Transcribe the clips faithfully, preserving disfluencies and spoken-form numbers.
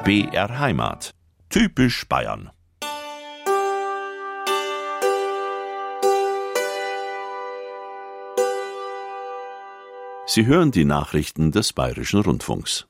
B R Heimat. Typisch Bayern. Sie hören die Nachrichten des Bayerischen Rundfunks.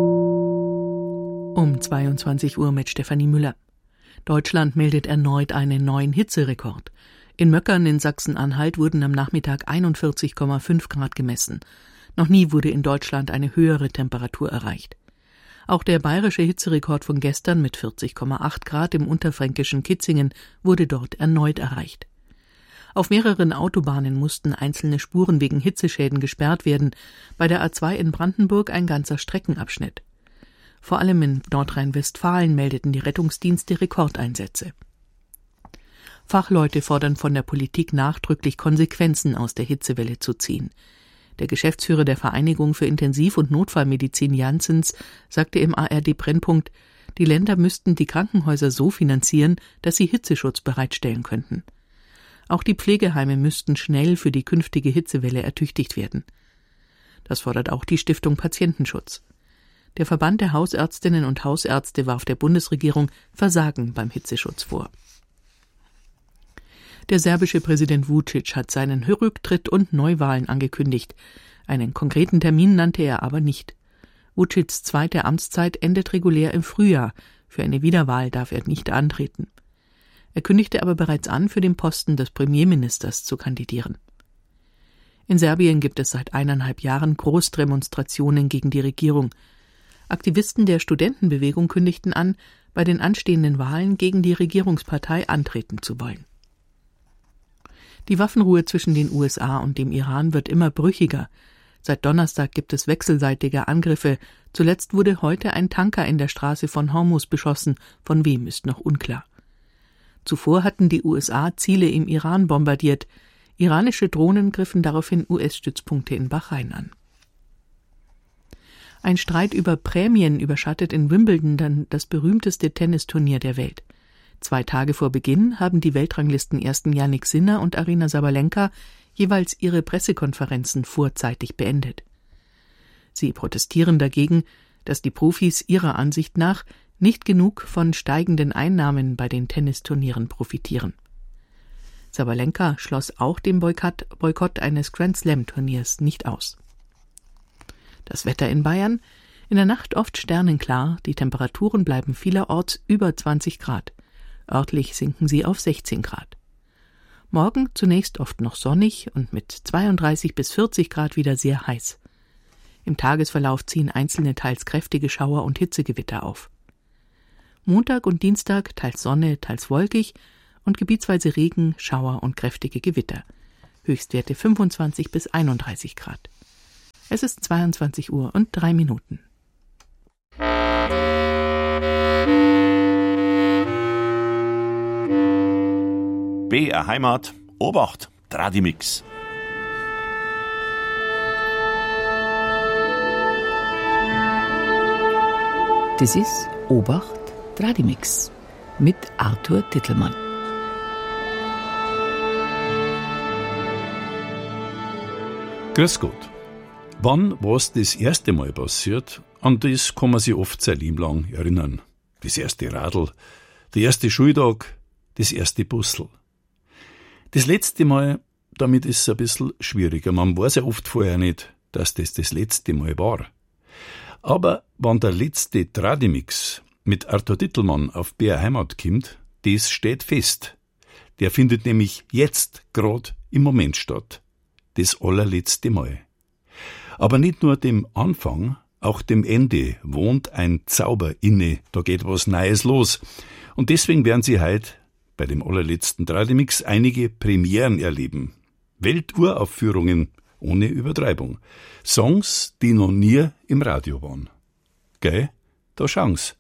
Um zweiundzwanzig Uhr mit Stefanie Müller. Deutschland meldet erneut einen neuen Hitzerekord. In Möckern in Sachsen-Anhalt wurden am Nachmittag einundvierzig Komma fünf Grad gemessen. Noch nie wurde in Deutschland eine höhere Temperatur erreicht. Auch der bayerische Hitzerekord von gestern mit vierzig Komma acht Grad im unterfränkischen Kitzingen wurde dort erneut erreicht. Auf mehreren Autobahnen mussten einzelne Spuren wegen Hitzeschäden gesperrt werden, bei der A zwei in Brandenburg ein ganzer Streckenabschnitt. Vor allem in Nordrhein-Westfalen meldeten die Rettungsdienste Rekordeinsätze. Fachleute fordern von der Politik nachdrücklich Konsequenzen aus der Hitzewelle zu ziehen. Der Geschäftsführer der Vereinigung für Intensiv- und Notfallmedizin Janssens sagte im A R D-Brennpunkt, die Länder müssten die Krankenhäuser so finanzieren, dass sie Hitzeschutz bereitstellen könnten. Auch die Pflegeheime müssten schnell für die künftige Hitzewelle ertüchtigt werden. Das fordert auch die Stiftung Patientenschutz. Der Verband der Hausärztinnen und Hausärzte warf der Bundesregierung Versagen beim Hitzeschutz vor. Der serbische Präsident Vučić hat seinen Rücktritt und Neuwahlen angekündigt. Einen konkreten Termin nannte er aber nicht. Vučićs zweite Amtszeit endet regulär im Frühjahr. Für eine Wiederwahl darf er nicht antreten. Er kündigte aber bereits an, für den Posten des Premierministers zu kandidieren. In Serbien gibt es seit eineinhalb Jahren Großdemonstrationen gegen die Regierung. Aktivisten der Studentenbewegung kündigten an, bei den anstehenden Wahlen gegen die Regierungspartei antreten zu wollen. Die Waffenruhe zwischen den U S A und dem Iran wird immer brüchiger. Seit Donnerstag gibt es wechselseitige Angriffe. Zuletzt wurde heute ein Tanker in der Straße von Hormuz beschossen. Von wem ist noch unklar. Zuvor hatten die U S A Ziele im Iran bombardiert. Iranische Drohnen griffen daraufhin U S-Stützpunkte in Bahrain an. Ein Streit über Prämien überschattet in Wimbledon dann das berühmteste Tennisturnier der Welt. Zwei Tage vor Beginn haben die Weltranglistenersten Jannik Sinner und Aryna Sabalenka jeweils ihre Pressekonferenzen vorzeitig beendet. Sie protestieren dagegen, dass die Profis ihrer Ansicht nach nicht genug von steigenden Einnahmen bei den Tennisturnieren profitieren. Sabalenka schloss auch den Boykott, Boykott eines Grand-Slam-Turniers nicht aus. Das Wetter in Bayern: in der Nacht oft sternenklar, die Temperaturen bleiben vielerorts über zwanzig Grad. Örtlich sinken sie auf sechzehn Grad. Morgen zunächst oft noch sonnig und mit zweiunddreißig bis vierzig Grad wieder sehr heiß. Im Tagesverlauf ziehen einzelne teils kräftige Schauer und Hitzegewitter auf. Montag und Dienstag teils Sonne, teils wolkig und gebietsweise Regen, Schauer und kräftige Gewitter. Höchstwerte fünfundzwanzig bis einunddreißig Grad. Es ist zweiundzwanzig Uhr und drei Minuten. B R Heimat, Obacht, Tradimix. Das ist Obacht, Tradimix mit Arthur Dittelmann. Grüß Gott. Wann was das erste Mal passiert, an das kann man sich oft sein Leben lang erinnern. Das erste Radl, der erste Schultag, das erste Bussel. Das letzte Mal, damit ist es ein bisschen schwieriger. Man weiß ja oft vorher nicht, dass das das letzte Mal war. Aber wenn der letzte Tradimix mit Arthur Dittelmann auf B R Heimat kommt, das steht fest. Der findet nämlich jetzt grad im Moment statt. Das allerletzte Mal. Aber nicht nur dem Anfang, auch dem Ende wohnt ein Zauber inne. Da geht was Neues los. Und deswegen werden Sie heute bei dem allerletzten Tradimix einige Premieren erleben. Welturaufführungen ohne Übertreibung. Songs, die noch nie im Radio waren. Gell? Da schauen's.